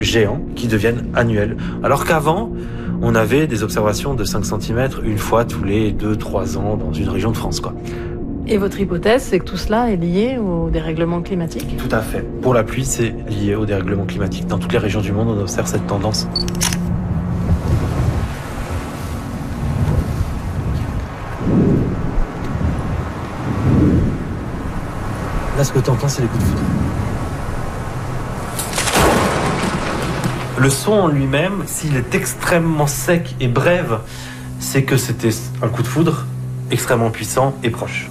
géants qui deviennent annuels. Alors qu'avant, on avait des observations de 5 cm une fois tous les 2-3 ans dans une région de France, quoi. Et votre hypothèse, c'est que tout cela est lié au dérèglement climatique ? Tout à fait. Pour la pluie, c'est lié au dérèglement climatique. Dans toutes les régions du monde, on observe cette tendance. Là, ce que tu entends, c'est les coups de foudre. Le son en lui-même, s'il est extrêmement sec et bref, c'est que c'était un coup de foudre extrêmement puissant et proche.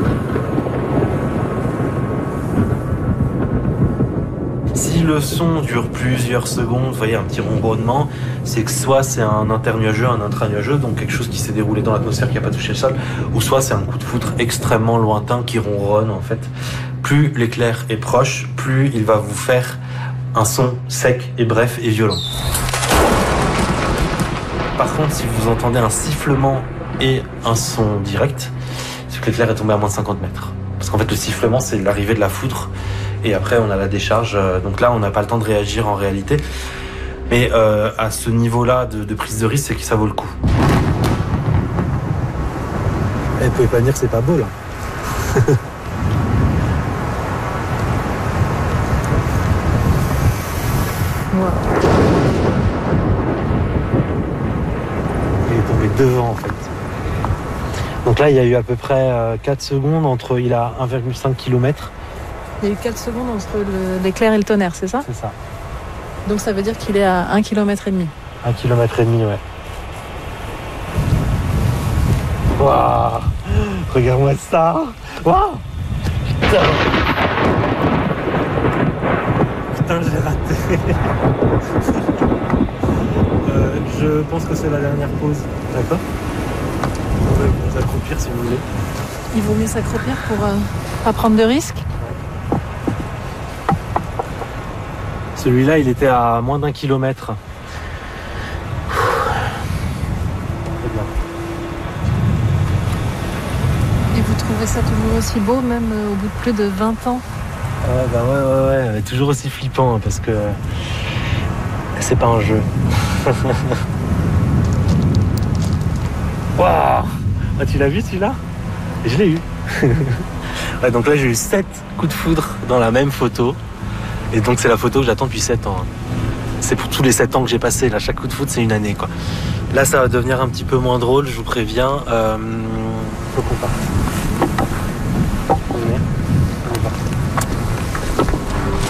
Si le son dure plusieurs secondes, vous voyez un petit ronronnement, c'est que soit c'est un internuageux, un intranuageux, donc quelque chose qui s'est déroulé dans l'atmosphère qui n'a pas touché le sol, ou soit c'est un coup de foudre extrêmement lointain qui ronronne en fait. Plus l'éclair est proche, plus il va vous faire un son sec et bref et violent. Par contre, si vous entendez un sifflement et un son direct, c'est que l'éclair est tombé à moins de 50 mètres. Parce qu'en fait, le sifflement, c'est l'arrivée de la foudre. Et après, on a la décharge. Donc là, on n'a pas le temps de réagir en réalité. Mais à ce niveau-là de prise de risque, c'est que ça vaut le coup. Vous pouvez pas dire que c'est pas beau, là. Il est tombé devant en fait. Donc là il y a eu à peu près 4 secondes entre il a 1,5 km. Il y a eu 4 secondes entre l'éclair et le tonnerre, c'est ça ? C'est ça. Donc ça veut dire qu'il est à 1,5 km. 1,5 km, ouais. Waouh, regarde-moi ça. Waouh. Putain. Putain, j'ai raté. Je pense que c'est la dernière pause. D'accord ? On va vous accroupir si vous voulez. Il vaut mieux s'accroupir pour pas prendre de risques ? Celui-là, il était à moins d'1 kilomètre. Très bien. Et vous trouvez ça toujours aussi beau, même au bout de plus de 20 ans ? Ouais, toujours aussi flippant hein, parce que c'est pas un jeu. Waouh, ah, tu l'as vu celui-là ? Je l'ai eu. Ouais, donc là j'ai eu 7 coups de foudre dans la même photo. Et donc c'est la photo que j'attends depuis 7 ans. C'est pour tous les 7 ans que j'ai passé. Là, chaque coup de foudre c'est une année quoi. Là ça va devenir un petit peu moins drôle, je vous préviens. Faut qu'on parte. On y va ?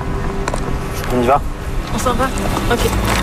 On s'en va ? Ok.